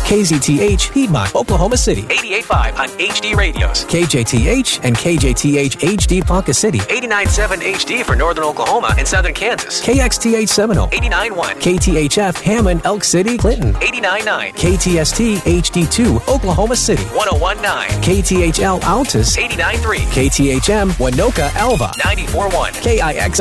KZTH Piedmont, Oklahoma City. 88.5 on HD radios. KJTH and KJTH HD Ponca City. 89.7 HD for Northern Oklahoma and Southern Kansas. KXTH Seminole. 89.1. KTHF Hammond, Elk City, Clinton. 89.9. KTST HD2 Oklahoma City. 101.9. KTHL Altus. 89.3. KTHM Winoka Alva. 94.1. KIX